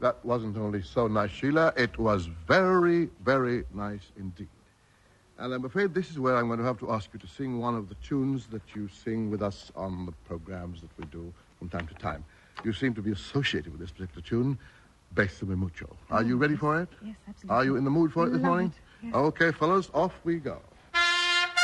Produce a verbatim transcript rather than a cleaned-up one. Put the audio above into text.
That wasn't only so nice, Sheila. It was very, very nice indeed. And I'm afraid this is where I'm going to have to ask you to sing one of the tunes that you sing with us on the programs that we do from time to time. You seem to be associated with this particular tune, Bésame Mucho. Are you ready for it? Yes, absolutely. Are you in the mood for it this Love morning? it, yes. Okay, fellas, off we go.